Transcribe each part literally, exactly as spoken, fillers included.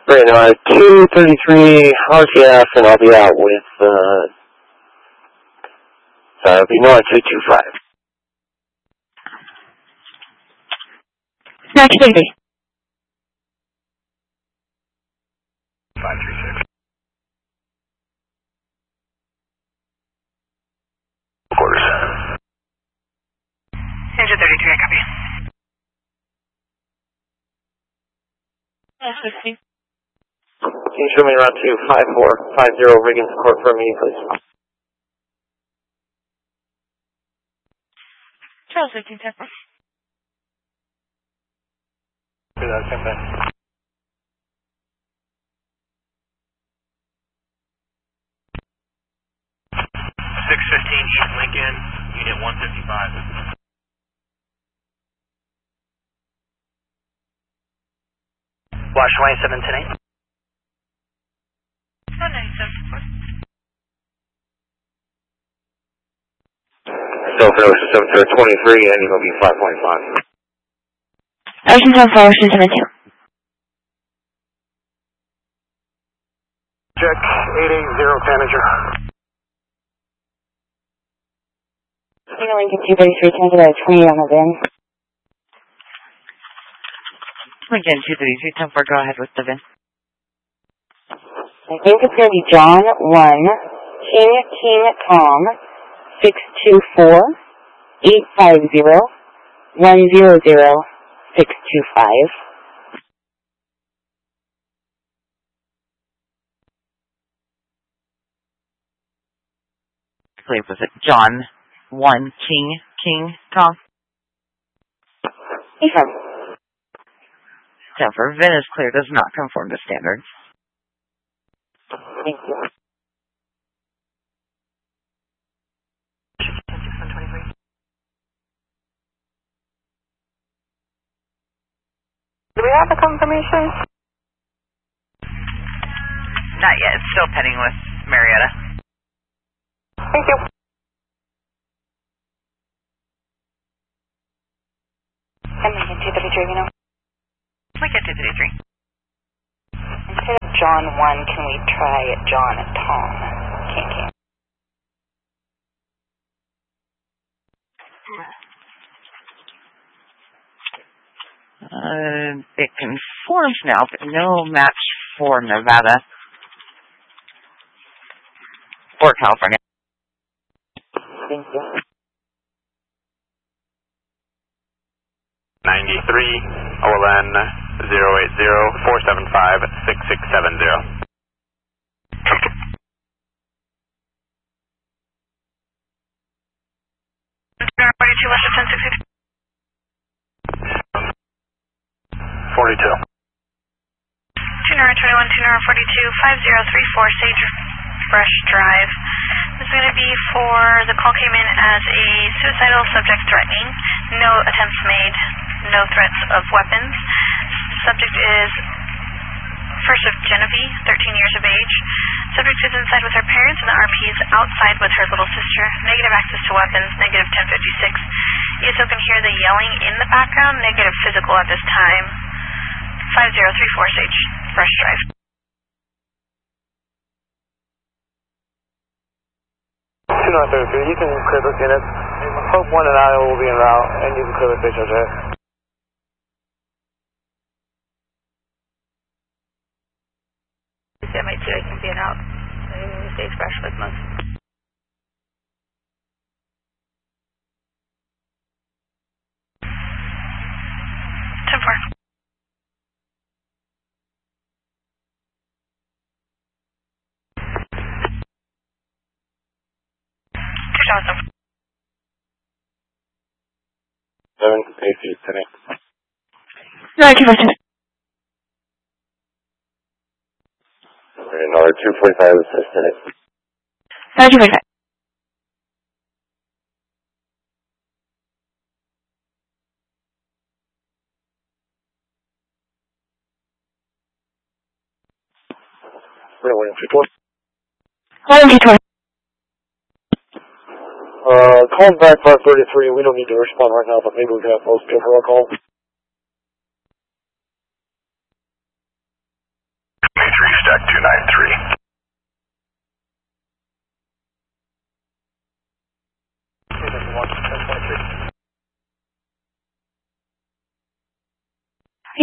Right, uh, two thirty-three R T F, and I'll be out with, uh, so it'll be Nora two two five. Next baby. five three six. Quarters. Engine thirty-three, I copy. Yes, fifty. Can you show me around two five four five zero Riggins Court for me, please? Charles fifteen, ten four. Do that same thing. six fifteen East Lincoln, Unit one fifty-five. Wash twenty-seven ten eight. Oh, ninety-seven four. So for Ocean seven to twenty-three, and you're going to be five point five. Ocean seven four, Ocean seven two. Check eight eight zero Tanager. Cedar Lincoln two thirty-three, can I get a twenty on the VIN? Lincoln two thirty-three, ten four, go ahead with the VIN. I think it's going to be John one, King King Tom, six two four, eight five zero, one zero zero, six two five. Please, was it John one, King King Tom? Affirm. Denver, VIN is clear, does not conform to standards. Thank you. Do we have the confirmation? Not yet. It's still pending with Marietta. Thank you. I'm Lincoln two thirty-three, you know. Lincoln two thirty-three. Instead of John one, can we try John Tom? King King. Uh, it conforms now, but no match for Nevada or California. Thank you. ninety-three O L N zero eight zero four seven five six six seven zero. forty-two, West of ten sixty. forty-two. Tuner twenty-one, Tuner forty-two, five zero three four Sage Fresh Drive. This is going to be for, the call came in as a suicidal subject threatening. No attempts made, no threats of weapons. Subject is First of Genevieve, thirteen years of age. Subject is inside with her parents and the R P is outside with her little sister. Negative access to weapons, negative ten fifty-six. E S O can hear the yelling in the background, negative physical at this time. five zero three four Sage Fresh Drive. two nine thirty-three, you can clear those units. Hope one and I will be en route, and you can clear the station, right? M A two, I can see it out. It stays fresh like most. ten four. two thousand. Seven, A C today. No, I can't. Another two forty-five assistant. No, two forty-five. William two twenty. William two twenty. Uh, call back five thirty-three. We don't need to respond right now, but maybe we can have most give her a call.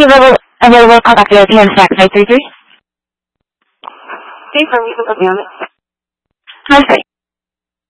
The available, available callback to P M stack five three three. Stay firm, you can put me on it. I'm sorry.